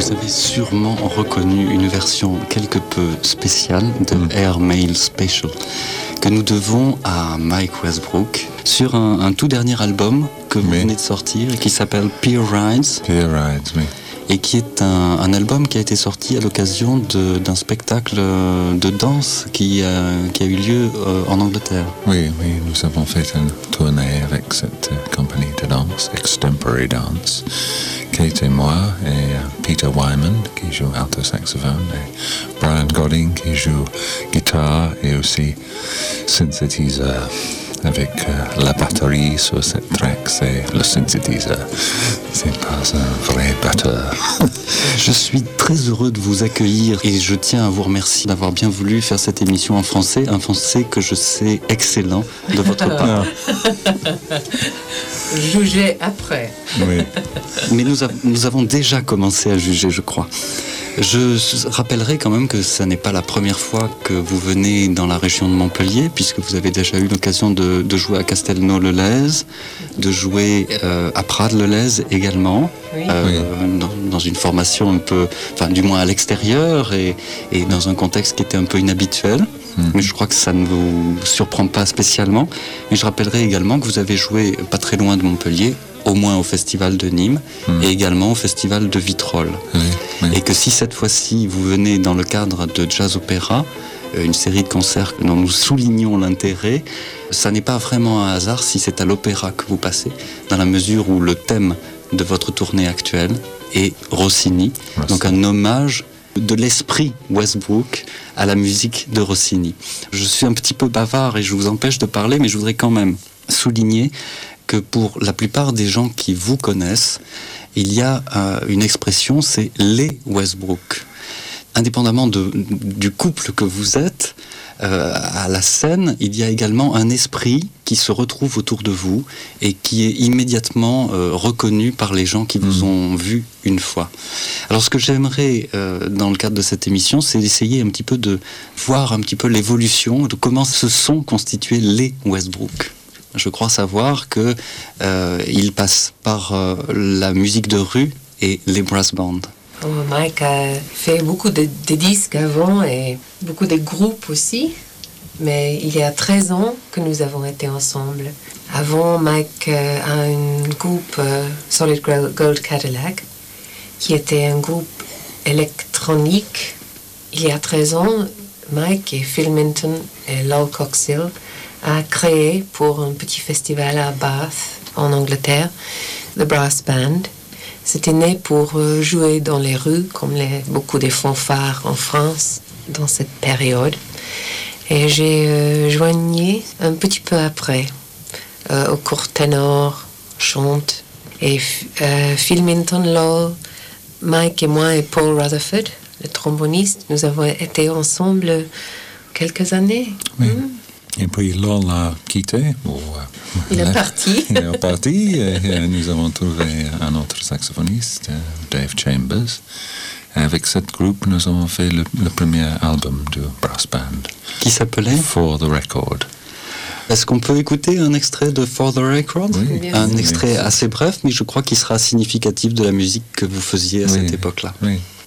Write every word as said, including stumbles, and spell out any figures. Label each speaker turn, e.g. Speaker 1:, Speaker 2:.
Speaker 1: Vous avez sûrement reconnu une version quelque peu spéciale de mm. Air Mail Special que nous devons à Mike Westbrook sur un, un tout dernier album que vous oui. venez de sortir et qui s'appelle Peer Rides.
Speaker 2: Peer Rides, oui.
Speaker 1: Et qui est un, un album qui a été sorti à l'occasion de, d'un spectacle de danse qui, euh, qui a eu lieu euh, en Angleterre.
Speaker 2: Oui, oui, nous avons fait une tournée avec cette euh, compagnie de danse, Extemporary Dance. Kate et moi, et euh, Peter Wyman qui joue alto saxophone, et Brian Godding qui joue guitare et aussi synthétiseur. Avec euh, la batterie sur cette track, c'est le synthétiseur. C'est pas un vrai batteur.
Speaker 1: Je suis très heureux de vous accueillir et je tiens à vous remercier d'avoir bien voulu faire cette émission en français, un français que je sais excellent de votre part.
Speaker 3: Juger après.
Speaker 2: Oui.
Speaker 1: Mais nous, a- nous avons déjà commencé à juger, je crois. Je rappellerai quand même que ce n'est pas la première fois que vous venez dans la région de Montpellier, puisque vous avez déjà eu l'occason de, de jouer à Castelnau-le-Lez, de jouer euh, à Prades-le-Lez également,
Speaker 3: oui.
Speaker 1: euh,
Speaker 2: Oui.
Speaker 1: dans, dans une formation un peu, enfin du moins à l'extérieur et, et dans un contexte qui était un peu inhabituel. Mmh. Mais je crois que ça ne vous surprend pas spécialement. Mais je rappellerai également que vous avez joué pas très loin de Montpellier, au moins au Festival de Nîmes mmh. et également au Festival de Vitrolles.
Speaker 2: Oui, oui.
Speaker 1: Et que si cette fois-ci vous venez dans le cadre de Jazz Opéra, une série de concerts dont nous soulignons l'intérêt, ça n'est pas vraiment un hasard si c'est à l'opéra que vous passez, dans la mesure où le thème de votre tournée actuelle est Rossini, Rossini. Donc un hommage de l'esprit Westbrook à la musique de Rossini. Je suis un petit peu bavard et je vous empêche de parler, mais je voudrais quand même souligner que pour la plupart des gens qui vous connaissent, il y a euh, une expression, c'est les Westbrook. Indépendamment de, du couple que vous êtes, euh, à la scène, il y a également un esprit qui se retrouve autour de vous et qui est immédiatement euh, reconnu par les gens qui vous mmh. ont vu une fois. Alors ce que j'aimerais, euh, dans le cadre de cette émission, c'est d'essayer un petit peu de voir un petit peu l'évolution de comment se sont constitués les Westbrook. Je crois savoir que euh, il passe par euh, la musique de rue et les brass bands.
Speaker 3: Oh, Mike a fait beaucoup de, de disques avant et beaucoup de groupes aussi, mais il y a treize ans que nous avons été ensemble. Avant, Mike euh, a un groupe euh, Solid Gold Cadillac, qui était un groupe électronique. Il y a treize ans, Mike et Phil Minton et Lol Coxhill a créé pour un petit festival à Bath, en Angleterre, The Brass Band. C'était né pour euh, jouer dans les rues, comme les, beaucoup des fanfares en France dans cette période. Et j'ai euh, joigné un petit peu après, euh, au court ténor, chante. Et euh, Phil Minton, Lol, Mike et moi et Paul Rutherford, le tromboniste, nous avons été ensemble quelques années.
Speaker 2: Oui.
Speaker 3: Mm.
Speaker 2: Et puis Lol a quitté. Ou, euh,
Speaker 3: il est parti.
Speaker 2: Il est parti et, et nous avons trouvé un autre saxophoniste, Dave Chambers. Et avec ce groupe, nous avons fait le, le premier album du Brass Band.
Speaker 1: Qui s'appelait
Speaker 2: For the Record.
Speaker 1: Est-ce qu'on peut écouter un extrait de For the Record ?
Speaker 2: Oui.
Speaker 1: Un
Speaker 2: Oui.
Speaker 1: extrait assez bref, mais je crois qu'il sera significatif de la musique que vous faisiez à
Speaker 2: oui.
Speaker 1: cette époque-là.
Speaker 2: Oui.